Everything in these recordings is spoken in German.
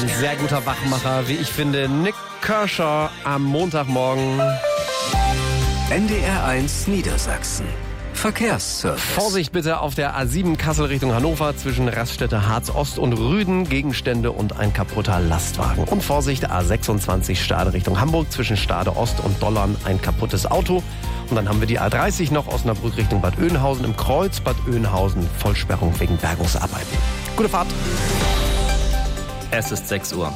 Ein sehr guter Wachmacher, wie ich finde, Nick Kershaw am Montagmorgen. NDR1 Niedersachsen. Verkehrsservice. Vorsicht bitte auf der A7 Kassel Richtung Hannover zwischen Raststätte Harz Ost und Rüden. Gegenstände und ein kaputter Lastwagen. Und Vorsicht A26 Stade Richtung Hamburg zwischen Stade Ost und Dollern ein kaputtes Auto. Und dann haben wir die A30 noch Osnabrück Richtung Bad Oeynhausen im Kreuz. Bad Oeynhausen Vollsperrung wegen Bergungsarbeiten. Gute Fahrt. Es ist 6 Uhr.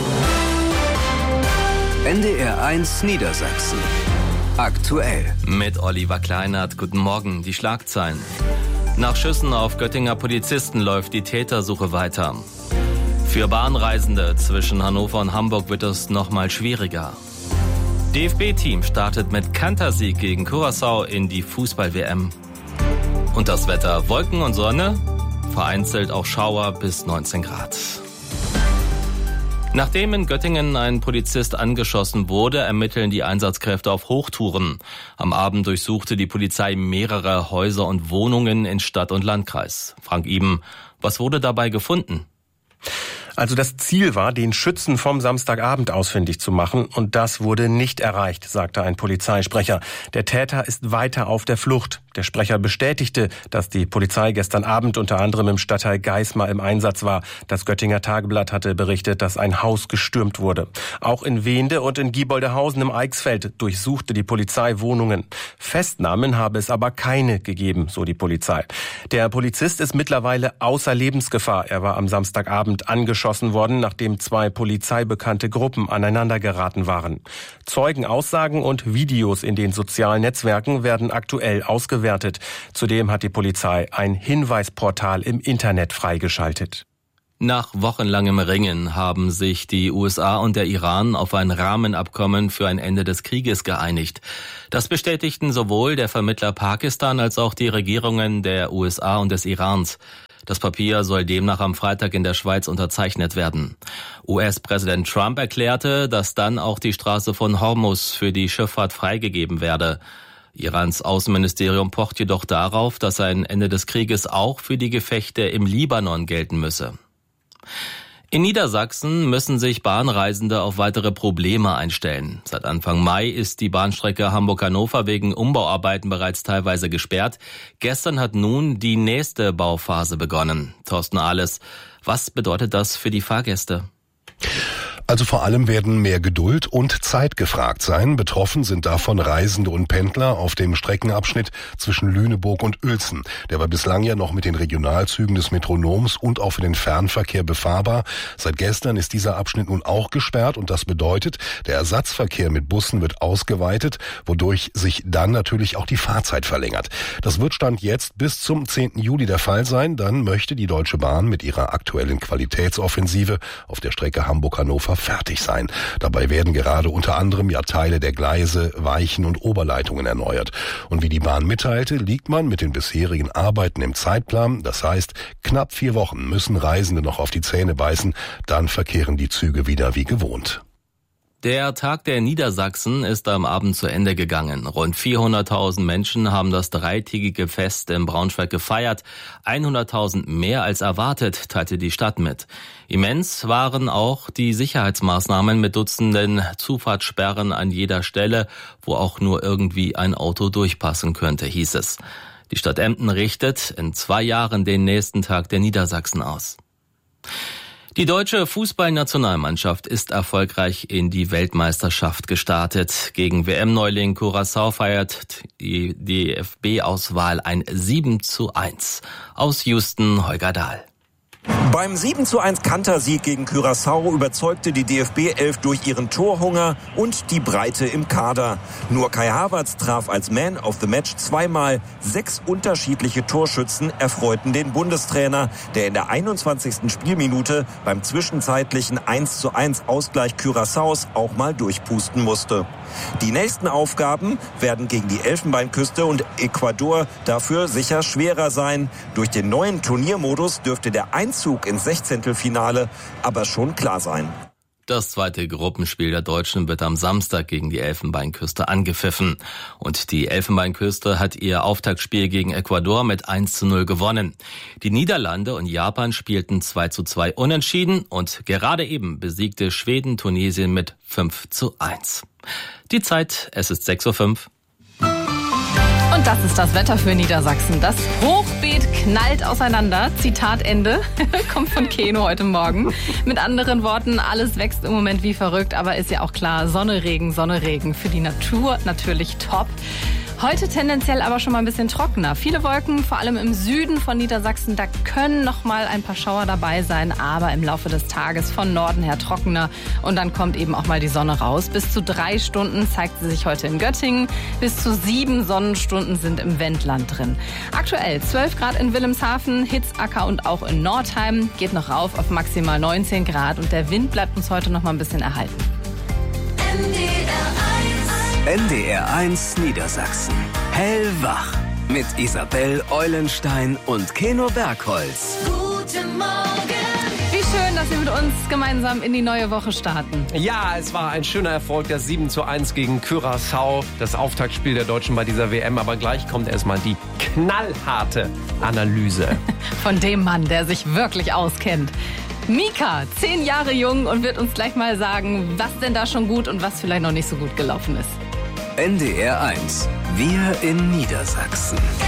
NDR1 Niedersachsen. Aktuell. Mit Oliver Kleinert. Guten Morgen. Die Schlagzeilen. Nach Schüssen auf Göttinger Polizisten läuft die Tätersuche weiter. Für Bahnreisende zwischen Hannover und Hamburg wird es noch mal schwieriger. DFB-Team startet mit Kantersieg gegen Curaçao in die Fußball-WM. Und das Wetter: Wolken und Sonne, vereinzelt auch Schauer bis 19 Grad. Nachdem in Göttingen ein Polizist angeschossen wurde, ermitteln die Einsatzkräfte auf Hochtouren. Am Abend durchsuchte die Polizei mehrere Häuser und Wohnungen in Stadt und Landkreis. Frank Iben, was wurde dabei gefunden? Also das Ziel war, den Schützen vom Samstagabend ausfindig zu machen, und das wurde nicht erreicht, sagte ein Polizeisprecher. Der Täter ist weiter auf der Flucht. Der Sprecher bestätigte, dass die Polizei gestern Abend unter anderem im Stadtteil Geismar im Einsatz war. Das Göttinger Tageblatt hatte berichtet, dass ein Haus gestürmt wurde. Auch in Wehnde und in Gieboldehausen im Eichsfeld durchsuchte die Polizei Wohnungen. Festnahmen habe es aber keine gegeben, so die Polizei. Der Polizist ist mittlerweile außer Lebensgefahr. Er war am Samstagabend angeschossen worden, nachdem 2 polizeibekannte Gruppen aneinandergeraten waren. Zeugenaussagen und Videos in den sozialen Netzwerken werden aktuell ausgewertet. Zudem hat die Polizei ein Hinweisportal im Internet freigeschaltet. Nach wochenlangem Ringen haben sich die USA und der Iran auf ein Rahmenabkommen für ein Ende des Krieges geeinigt. Das bestätigten sowohl der Vermittler Pakistan als auch die Regierungen der USA und des Irans. Das Papier soll demnach am Freitag in der Schweiz unterzeichnet werden. US-Präsident Trump erklärte, dass dann auch die Straße von Hormuz für die Schifffahrt freigegeben werde. Irans Außenministerium pocht jedoch darauf, dass ein Ende des Krieges auch für die Gefechte im Libanon gelten müsse. In Niedersachsen müssen sich Bahnreisende auf weitere Probleme einstellen. Seit Anfang Mai ist die Bahnstrecke Hamburg-Hannover wegen Umbauarbeiten bereits teilweise gesperrt. Gestern hat nun die nächste Bauphase begonnen. Thorsten Ahles, was bedeutet das für die Fahrgäste? Also vor allem werden mehr Geduld und Zeit gefragt sein. Betroffen sind davon Reisende und Pendler auf dem Streckenabschnitt zwischen Lüneburg und Uelzen. Der war bislang ja noch mit den Regionalzügen des Metronoms und auch für den Fernverkehr befahrbar. Seit gestern ist dieser Abschnitt nun auch gesperrt, und das bedeutet, der Ersatzverkehr mit Bussen wird ausgeweitet, wodurch sich dann natürlich auch die Fahrzeit verlängert. Das wird Stand jetzt bis zum 10. Juli der Fall sein. Dann möchte die Deutsche Bahn mit ihrer aktuellen Qualitätsoffensive auf der Strecke Hamburg-Hannover fertig sein. Dabei werden gerade unter anderem ja Teile der Gleise, Weichen und Oberleitungen erneuert. Und wie die Bahn mitteilte, liegt man mit den bisherigen Arbeiten im Zeitplan. Das heißt, knapp 4 Wochen müssen Reisende noch auf die Zähne beißen. Dann verkehren die Züge wieder wie gewohnt. Der Tag der Niedersachsen ist am Abend zu Ende gegangen. Rund 400.000 Menschen haben das dreitägige Fest in Braunschweig gefeiert. 100.000 mehr als erwartet, teilte die Stadt mit. Immens waren auch die Sicherheitsmaßnahmen mit Dutzenden Zufahrtssperren an jeder Stelle, wo auch nur irgendwie ein Auto durchpassen könnte, hieß es. Die Stadt Emden richtet in 2 Jahren den nächsten Tag der Niedersachsen aus. Die deutsche Fußballnationalmannschaft ist erfolgreich in die Weltmeisterschaft gestartet. Gegen WM-Neuling Curaçao feiert die DFB-Auswahl ein 7:1. Aus Houston, Holger Dahl. Beim 7:1 Kantersieg gegen Curaçao überzeugte die DFB-11 durch ihren Torhunger und die Breite im Kader. Nur Kai Havertz traf als Man of the Match zweimal. 6 unterschiedliche Torschützen erfreuten den Bundestrainer, der in der 21. Spielminute beim zwischenzeitlichen 1:1 Ausgleich Curaçaos auch mal durchpusten musste. Die nächsten Aufgaben werden gegen die Elfenbeinküste und Ecuador dafür sicher schwerer sein. Durch den neuen Turniermodus dürfte der Einzug ins Sechzehntelfinale aber schon klar sein. Das zweite Gruppenspiel der Deutschen wird am Samstag gegen die Elfenbeinküste angepfiffen. Und die Elfenbeinküste hat ihr Auftaktspiel gegen Ecuador mit 1:0 gewonnen. Die Niederlande und Japan spielten 2:2 unentschieden und gerade eben besiegte Schweden Tunesien mit 5:1. Die Zeit, es ist 6:05 Uhr. Und das ist das Wetter für Niedersachsen. Das Hochbeet knallt auseinander. Zitat Ende. Kommt von Keno heute Morgen. Mit anderen Worten, alles wächst im Moment wie verrückt. Aber ist ja auch klar, Sonne, Regen. Für die Natur natürlich top. Heute tendenziell aber schon mal ein bisschen trockener. Viele Wolken, vor allem im Süden von Niedersachsen. Da können noch mal ein paar Schauer dabei sein. Aber im Laufe des Tages von Norden her trockener. Und dann kommt eben auch mal die Sonne raus. Bis zu 3 Stunden zeigt sie sich heute in Göttingen. Bis zu 7 Sonnenstunden sind im Wendland drin. Aktuell 12 Grad in Wilhelmshaven, Hitzacker und auch in Nordheim. Geht noch rauf auf maximal 19 Grad. Und der Wind bleibt uns heute noch mal ein bisschen erhalten. NDR 1 Niedersachsen. Hellwach. Mit Isabel Eulenstein und Keno Bergholz. Guten Morgen. Wie schön, dass Sie mit uns gemeinsam in die neue Woche starten. Ja, es war ein schöner Erfolg, das 7:1 gegen Curaçao, das Auftaktspiel der Deutschen bei dieser WM. Aber gleich kommt erstmal die knallharte Analyse. Von dem Mann, der sich wirklich auskennt. Mika, 10 Jahre jung und wird uns gleich mal sagen, was denn da schon gut und was vielleicht noch nicht so gut gelaufen ist. NDR 1. Wir in Niedersachsen.